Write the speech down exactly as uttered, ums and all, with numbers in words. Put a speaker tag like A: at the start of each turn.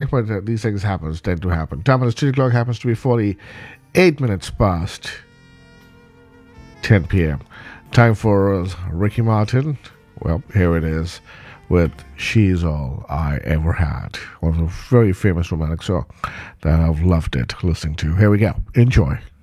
A: but uh, these things happen, tend to happen. Time on the studio clock happens to be forty-eight minutes past ten p.m. Time for uh, Ricky Martin. Well, here it is with She's All I Ever Had. One of the very famous romantic songs that I've loved it listening to. Here we go. Enjoy.